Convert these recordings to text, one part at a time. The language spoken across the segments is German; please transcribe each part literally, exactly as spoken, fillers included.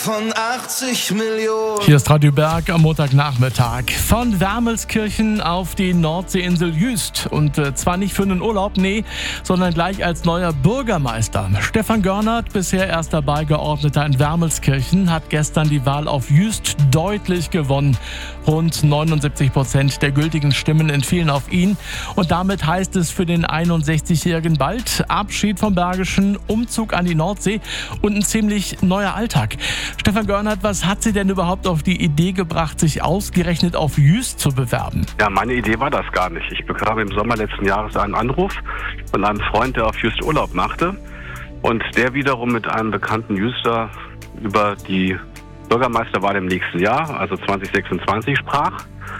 Von achtzig Millionen. Hier ist Radio Berg am Montagnachmittag. Von Wermelskirchen auf die Nordseeinsel Jüst. Und äh, zwar nicht für einen Urlaub, nee, sondern gleich als neuer Bürgermeister. Stefan Görnert, bisher erster Beigeordneter in Wermelskirchen, hat gestern die Wahl auf Jüst deutlich gewonnen. Rund neunundsiebzig Prozent der gültigen Stimmen entfielen auf ihn. Und damit heißt es für den einundsechzigjährigen bald Abschied vom Bergischen, Umzug an die Nordsee und ein ziemlich neuer Alltag. Stefan Görnert, was hat Sie denn überhaupt auf die Idee gebracht, sich ausgerechnet auf Jüst zu bewerben? Ja, meine Idee war das gar nicht. Ich bekam im Sommer letzten Jahres einen Anruf von einem Freund, der auf Jüst Urlaub machte. Und der wiederum mit einem bekannten Jüster über die Bürgermeisterwahl im nächsten Jahr, also zwanzig sechsundzwanzig, sprach.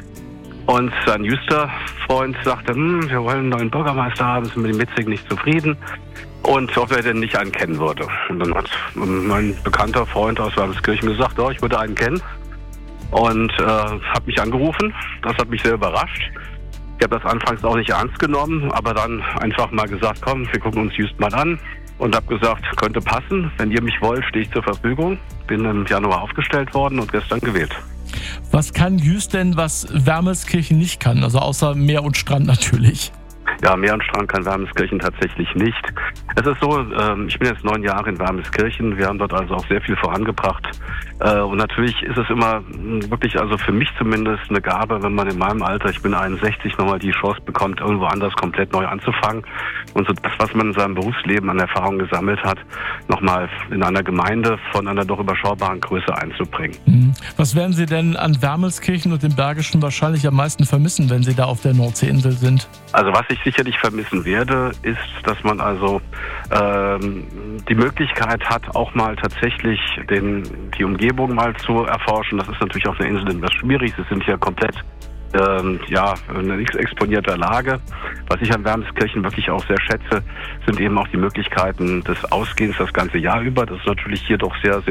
Und sein Jüster-Freund sagte, hm, wir wollen einen neuen Bürgermeister haben, sind mit dem Mitzig nicht zufrieden. Und ob er denn nicht einen kennen würde. Und dann hat mein bekannter Freund aus Wermelskirchen gesagt, oh, ich würde einen kennen. Und äh, hat mich angerufen. Das hat mich sehr überrascht. Ich habe das anfangs auch nicht ernst genommen, aber dann einfach mal gesagt, komm, wir gucken uns Jüst mal an. Und habe gesagt, könnte passen. Wenn ihr mich wollt, stehe ich zur Verfügung. Bin im Januar aufgestellt worden und gestern gewählt. Was kann Jüst denn, was Wermelskirchen nicht kann? Also außer Meer und Strand natürlich. Ja, Meer und Strand kann Wermelskirchen tatsächlich nicht. Es ist so, ähm, ich bin jetzt neun Jahre in Wermelskirchen. Wir haben dort also auch sehr viel vorangebracht. Äh, und natürlich ist es immer wirklich, also für mich zumindest, eine Gabe, wenn man in meinem Alter, ich bin einundsechzig, nochmal die Chance bekommt, irgendwo anders komplett neu anzufangen. Und so das, was man in seinem Berufsleben an Erfahrung gesammelt hat, nochmal in einer Gemeinde von einer doch überschaubaren Größe einzubringen. Was werden Sie denn an Wermelskirchen und dem Bergischen wahrscheinlich am meisten vermissen, wenn Sie da auf der Nordseeinsel sind? Also was ich sicherlich vermissen werde, ist, dass man also ähm, die Möglichkeit hat, auch mal tatsächlich den, die Umgebung mal zu erforschen. Das ist natürlich auf einer Insel etwas schwierig. Sie sind ja komplett ähm, ja, in einer exponierter Lage. Was ich an Wermelskirchen wirklich auch sehr schätze, sind eben auch die Möglichkeiten des Ausgehens das ganze Jahr über. Das ist natürlich hier doch sehr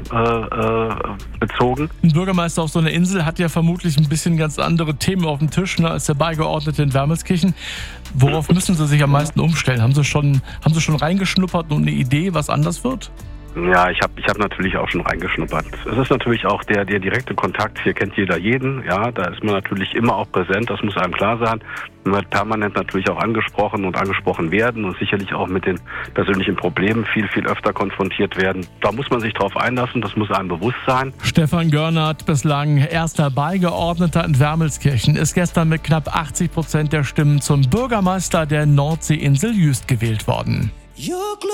saisonbezogen. Ein Bürgermeister auf so einer Insel hat ja vermutlich ein bisschen ganz andere Themen auf dem Tisch, ne, als der Beigeordnete in Wermelskirchen. Worauf müssen Sie sich am meisten umstellen? Haben Sie schon, haben Sie schon reingeschnuppert und eine Idee, was anders wird? Ja, ich habe ich hab natürlich auch schon reingeschnuppert. Es ist natürlich auch der, der direkte Kontakt, hier kennt jeder jeden, ja, da ist man natürlich immer auch präsent, das muss einem klar sein. Man wird permanent natürlich auch angesprochen und angesprochen werden und sicherlich auch mit den persönlichen Problemen viel, viel öfter konfrontiert werden. Da muss man sich drauf einlassen, das muss einem bewusst sein. Stefan Görnert, bislang erster Beigeordneter in Wermelskirchen, ist gestern mit knapp achtzig Prozent der Stimmen zum Bürgermeister der Nordseeinsel Jüst gewählt worden.